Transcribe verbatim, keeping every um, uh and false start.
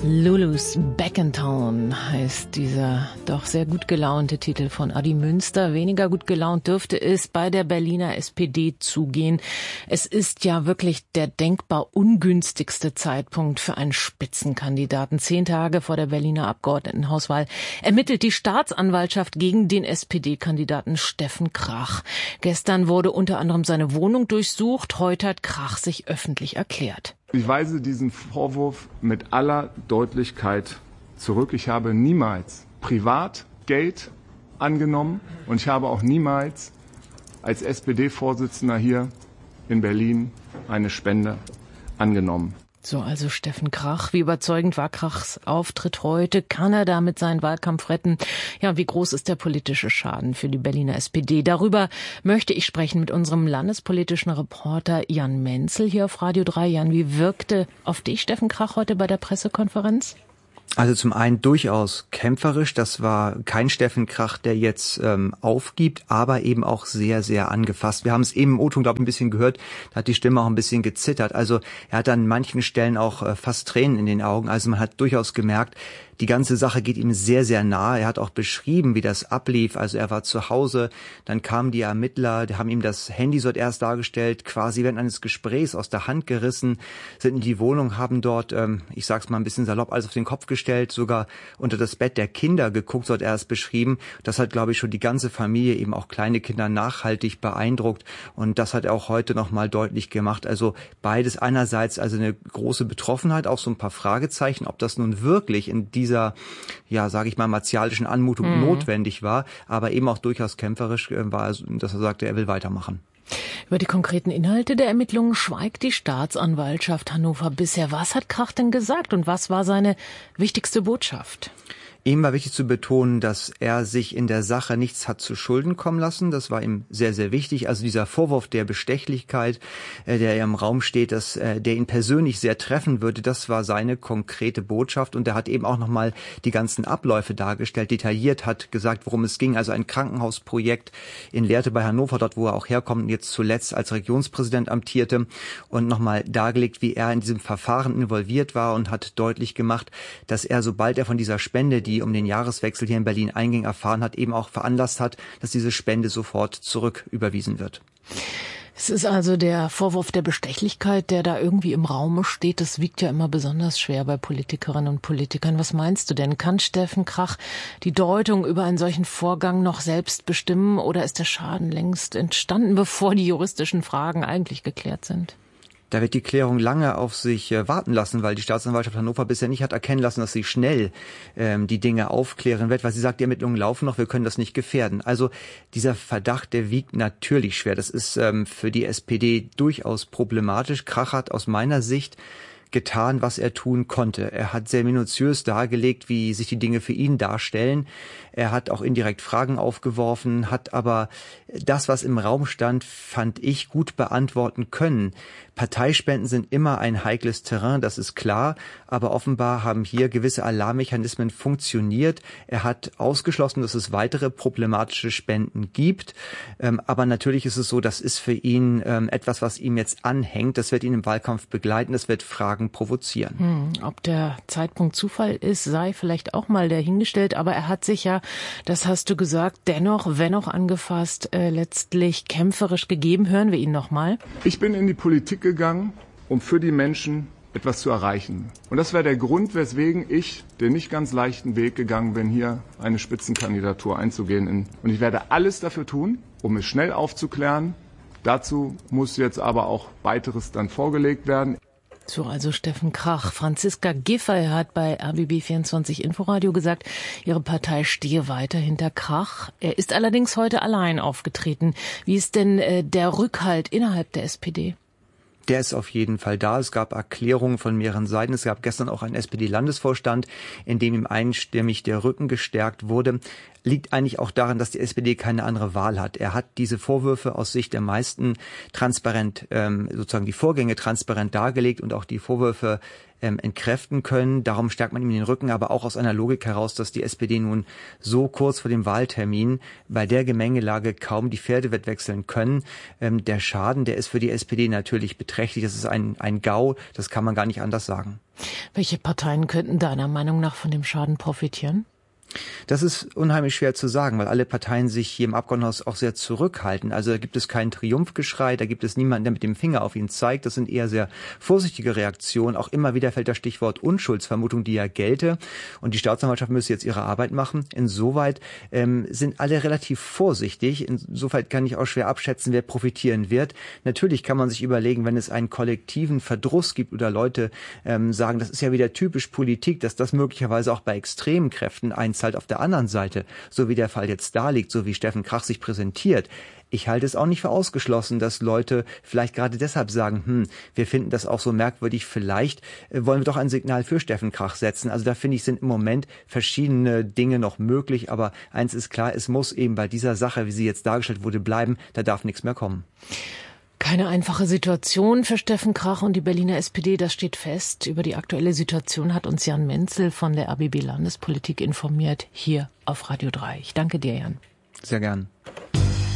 Lulu's Back in Town heißt dieser doch sehr gut gelaunte Titel von Adi Münster. Weniger gut gelaunt dürfte es bei der Berliner S P D zugehen. Es ist ja wirklich der denkbar ungünstigste Zeitpunkt für einen Spitzenkandidaten. Zehn Tage vor der Berliner Abgeordnetenhauswahl ermittelt die Staatsanwaltschaft gegen den S P D-Kandidaten Steffen Krach. Gestern wurde unter anderem seine Wohnung durchsucht. Heute hat Krach sich öffentlich erklärt. Ich weise diesen Vorwurf mit aller Deutlichkeit zurück. Ich habe niemals privat Geld angenommen und ich habe auch niemals als S P D-Vorsitzender hier in Berlin eine Spende angenommen. So, also Steffen Krach. Wie überzeugend war Krachs Auftritt heute? Kann er damit seinen Wahlkampf retten? Ja, wie groß ist der politische Schaden für die Berliner S P D? Darüber möchte ich sprechen mit unserem landespolitischen Reporter Jan Menzel hier auf Radio drei. Jan, wie wirkte auf dich Steffen Krach heute bei der Pressekonferenz? Also zum einen durchaus kämpferisch, das war kein Steffen Krach, der jetzt ähm, aufgibt, aber eben auch sehr, sehr angefasst. Wir haben es eben im O-Ton, glaube ich, ein bisschen gehört, da hat die Stimme auch ein bisschen gezittert. Also er hat an manchen Stellen auch äh, fast Tränen in den Augen. Also man hat durchaus gemerkt, die ganze Sache geht ihm sehr, sehr nahe. Er hat auch beschrieben, wie das ablief. Also er war zu Hause, dann kamen die Ermittler, die haben ihm das Handy so erst dargestellt, quasi während eines Gesprächs aus der Hand gerissen, sind in die Wohnung, haben dort, ähm, ich sag's mal ein bisschen salopp, alles auf den Kopf gestellt, sogar unter das Bett der Kinder geguckt, so hat er es beschrieben. Das hat, glaube ich, schon die ganze Familie, eben auch kleine Kinder, nachhaltig beeindruckt. Und das hat er auch heute nochmal deutlich gemacht. Also beides einerseits also eine große Betroffenheit, auch so ein paar Fragezeichen, ob das nun wirklich in dieser ja, sage ich mal, martialischen Anmutung mhm. notwendig war, aber eben auch durchaus kämpferisch war, dass er sagte, er will weitermachen. Über die konkreten Inhalte der Ermittlungen schweigt die Staatsanwaltschaft Hannover bisher. Was hat Krach denn gesagt und was war seine wichtigste Botschaft? Ihm war wichtig zu betonen, dass er sich in der Sache nichts hat zu Schulden kommen lassen. Das war ihm sehr, sehr wichtig. Also dieser Vorwurf der Bestechlichkeit, äh, der im Raum steht, dass äh, der ihn persönlich sehr treffen würde, das war seine konkrete Botschaft. Und er hat eben auch nochmal die ganzen Abläufe dargestellt, detailliert, hat gesagt, worum es ging. Also ein Krankenhausprojekt in Lehrte bei Hannover, dort wo er auch herkommt und jetzt zuletzt als Regionspräsident amtierte, und nochmal dargelegt, wie er in diesem Verfahren involviert war, und hat deutlich gemacht, dass er, sobald er von dieser Spende, die die um den Jahreswechsel hier in Berlin einging, erfahren hat, eben auch veranlasst hat, dass diese Spende sofort zurücküberwiesen wird. Es ist also der Vorwurf der Bestechlichkeit, der da irgendwie im Raume steht. Das wiegt ja immer besonders schwer bei Politikerinnen und Politikern. Was meinst du denn? Kann Steffen Krach die Deutung über einen solchen Vorgang noch selbst bestimmen oder ist der Schaden längst entstanden, bevor die juristischen Fragen eigentlich geklärt sind? Da wird die Klärung lange auf sich äh, warten lassen, weil die Staatsanwaltschaft Hannover bisher nicht hat erkennen lassen, dass sie schnell ähm, die Dinge aufklären wird, weil sie sagt, die Ermittlungen laufen noch, wir können das nicht gefährden. Also dieser Verdacht, der wiegt natürlich schwer. Das ist ähm, für die S P D durchaus problematisch. Krach hat aus meiner Sicht getan, was er tun konnte. Er hat sehr minutiös dargelegt, wie sich die Dinge für ihn darstellen. Er hat auch indirekt Fragen aufgeworfen, hat aber das, was im Raum stand, fand ich, gut beantworten können. Parteispenden sind immer ein heikles Terrain, das ist klar, aber offenbar haben hier gewisse Alarmmechanismen funktioniert. Er hat ausgeschlossen, dass es weitere problematische Spenden gibt, ähm, aber natürlich ist es so, das ist für ihn ähm, etwas, was ihm jetzt anhängt. Das wird ihn im Wahlkampf begleiten, das wird Fragen provozieren. Hm, ob der Zeitpunkt Zufall ist, sei vielleicht auch mal dahingestellt, aber er hat sich ja, das hast du gesagt, dennoch, wenn auch angefasst, äh, letztlich kämpferisch gegeben. Hören wir ihn nochmal. Ich bin in die Politik gegangen, um für die Menschen etwas zu erreichen. Und das wäre der Grund, weswegen ich den nicht ganz leichten Weg gegangen bin, hier eine Spitzenkandidatur einzugehen. Und ich werde alles dafür tun, um es schnell aufzuklären. Dazu muss jetzt aber auch weiteres dann vorgelegt werden. So, also Steffen Krach. Franziska Giffey hat bei R B B vierundzwanzig Inforadio gesagt, ihre Partei stehe weiter hinter Krach. Er ist allerdings heute allein aufgetreten. Wie ist denn äh, der Rückhalt innerhalb der S P D? Der ist auf jeden Fall da. Es gab Erklärungen von mehreren Seiten. Es gab gestern auch einen S P D-Landesvorstand, in dem ihm einstimmig der Rücken gestärkt wurde. Liegt eigentlich auch daran, dass die S P D keine andere Wahl hat. Er hat diese Vorwürfe aus Sicht der meisten transparent, ähm, sozusagen die Vorgänge transparent dargelegt und auch die Vorwürfe ähm, entkräften können. Darum stärkt man ihm den Rücken, aber auch aus einer Logik heraus, dass die S P D nun so kurz vor dem Wahltermin bei der Gemengelage kaum die Pferde wird wechseln können. Ähm, der Schaden, der ist für die S P D natürlich beträchtlich. Das ist ein, ein GAU, das kann man gar nicht anders sagen. Welche Parteien könnten deiner Meinung nach von dem Schaden profitieren? Das ist unheimlich schwer zu sagen, weil alle Parteien sich hier im Abgeordnetenhaus auch sehr zurückhalten. Also da gibt es keinen Triumphgeschrei, da gibt es niemanden, der mit dem Finger auf ihn zeigt. Das sind eher sehr vorsichtige Reaktionen. Auch immer wieder fällt das Stichwort Unschuldsvermutung, die ja gelte. Und die Staatsanwaltschaft müsste jetzt ihre Arbeit machen. Insoweit ähm, sind alle relativ vorsichtig. Insoweit kann ich auch schwer abschätzen, wer profitieren wird. Natürlich kann man sich überlegen, wenn es einen kollektiven Verdruss gibt oder Leute ähm, sagen, das ist ja wieder typisch Politik, dass das möglicherweise auch bei extremen Kräften einzahlt auf der anderen Seite, so wie der Fall jetzt da liegt, so wie Steffen Krach sich präsentiert. Ich halte es auch nicht für ausgeschlossen, dass Leute vielleicht gerade deshalb sagen, hm, wir finden das auch so merkwürdig, vielleicht äh, wollen wir doch ein Signal für Steffen Krach setzen. Also da finde ich, sind im Moment verschiedene Dinge noch möglich, aber eins ist klar, es muss eben bei dieser Sache, wie sie jetzt dargestellt wurde, bleiben, da darf nichts mehr kommen. Keine einfache Situation für Steffen Krach und die Berliner S P D, das steht fest. Über die aktuelle Situation hat uns Jan Menzel von der R B B Landespolitik informiert, hier auf Radio drei. Ich danke dir, Jan. Sehr gern.